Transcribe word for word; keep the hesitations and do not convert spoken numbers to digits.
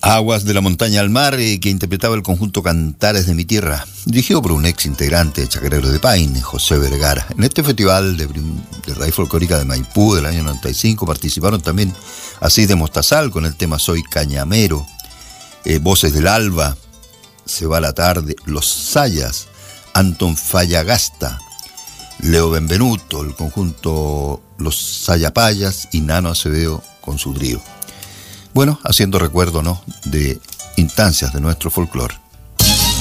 Aguas de la montaña al mar, eh, que interpretaba el conjunto Cantares de mi tierra, dirigido por un ex integrante de Chacarero de Paine, José Vergara. En este festival de, de raíz folclórica de Maipú del año noventa y cinco participaron también Asís de Mostazal con el tema Soy Cañamero, eh, Voces del Alba, Se va la tarde, Los Sayas, Anton Fallagasta, Leo Benvenuto, el conjunto Los Sayapayas y Nano Acevedo con su trío. Bueno, haciendo recuerdo, ¿no?, de instancias de nuestro folclore.